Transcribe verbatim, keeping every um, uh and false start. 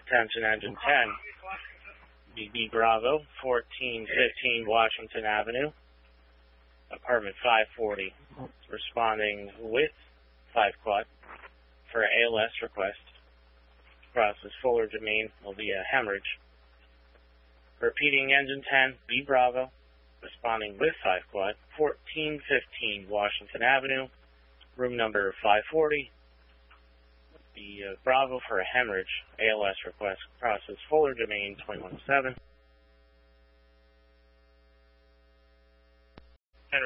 Attention engine ten, B B Bravo, fourteen fifteen Washington Avenue, apartment five forty, responding with five quad for A L S request. Process Fuller Domain will be a hemorrhage. Repeating engine ten, B Bravo, responding with five quad, fourteen fifteen Washington Avenue, room number five forty. The uh, Bravo for a hemorrhage, A L S request. Process Fuller Domain twenty-one oh seven.